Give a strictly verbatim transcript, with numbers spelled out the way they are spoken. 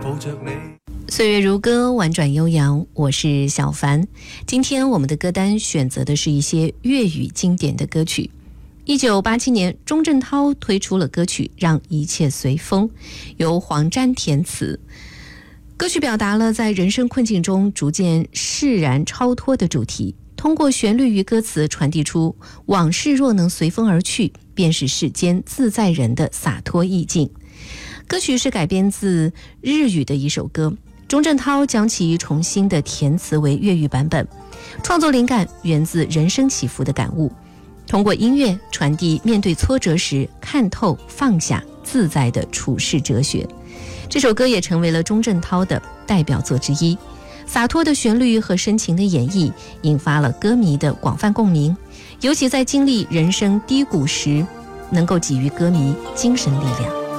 抱着你。 岁月如歌，婉转悠扬，我是小凡。今天我们的歌单选择的是一些粤语经典的歌曲。一九八七年，钟镇涛推出了歌曲《让一切随风》，由黄沾填词。歌曲表达了在人生困境中逐渐释然超脱的主题，通过旋律与歌词传递出往事若能随风而去，便是世间自在人的洒脱意境。歌曲是改编自日语的一首歌，钟镇涛将其重新的填词为粤语版本，创作灵感源自人生起伏的感悟，通过音乐传递面对挫折时看透放下自在的处世哲学。这首歌也成为了钟镇涛的代表作之一，洒脱的旋律和深情的演绎引发了歌迷的广泛共鸣，尤其在经历人生低谷时能够给予歌迷精神力量。